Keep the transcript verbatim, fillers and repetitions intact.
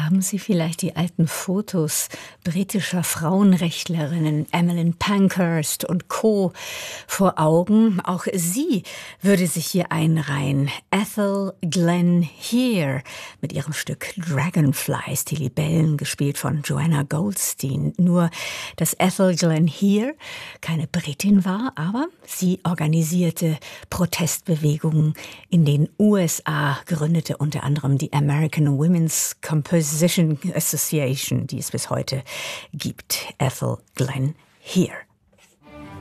Haben Sie vielleicht die alten Fotos britischer Frauenrechtlerinnen, Emmeline Pankhurst und Co. vor Augen? Auch sie würde sich hier einreihen. Ethel Glen Here mit ihrem Stück Dragonflies, die Libellen, gespielt von Joanna Goldstein. Nur, dass Ethel Glen Here keine Britin war, aber sie organisierte Protestbewegungen in den U S A, gründete unter anderem die American Women's Composition Association, die es bis heute gibt. Ethel Glen Here.